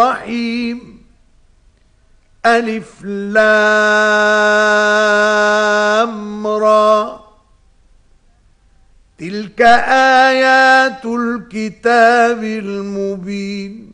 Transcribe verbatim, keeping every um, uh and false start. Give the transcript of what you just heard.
الرحيم ألف لام را تلك آيات الكتاب المبين